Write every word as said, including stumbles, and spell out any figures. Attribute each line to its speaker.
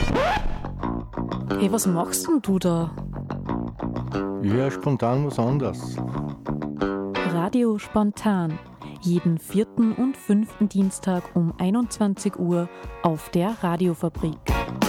Speaker 1: Hey, was machst denn du da?
Speaker 2: Ja, spontan was anderes.
Speaker 1: Radio Spontan. Jeden vierten und fünften Dienstag um einundzwanzig Uhr auf der Radiofabrik.